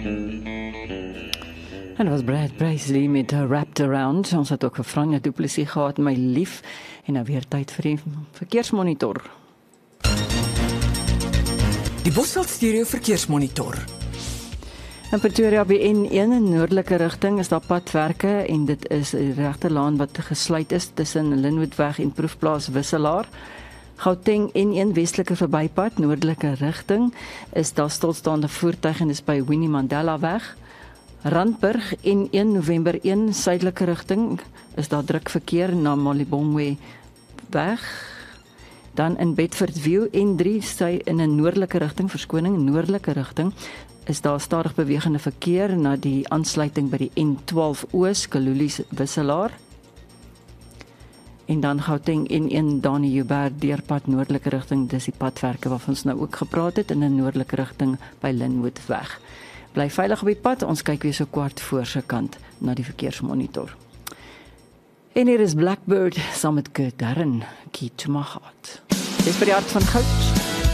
En dat was Brad Paisley met Wrapped Around. Ons het ook vir Franja Du Plessis gehad, my lief. En nou weer tyd vir die verkeersmonitor. Die Bosveld Stereo Verkeersmonitor. In Pretoria by N1 in noordelike rigting is daar padwerke en dit is die regterlaan wat gesluit is tussen Linwoodweg en Proefplaas Wisselaar. Gauteng N1 westelike verbypad noordelike rigting is daar stilstaande voertuig en dis by Winnie Mandela weg. Randburg N1 November 1 suidelike rigting is daar druk verkeer na Malibongwe weg. Dan in Bedfordview N3 sy in 'n noordelike rigting, verskoning, noordelike rigting is daar stadig bewegende verkeer na die aansluiting by die N12 Oos Kalulies Wisselaar. En dan Gauteng N1 Dani Joubert deurpad noordelike rigting, dis die padwerke waarvan ons nou ook gepraat het in 'n noordelike rigting by Linwoodweg. Bly veilig op die pad, ons kyk weer so kwart voor se kant na die verkeersmonitor. En hier is Blackbird saam met Kurt Darren, Key to My Heart. Dis vir die hart van goud.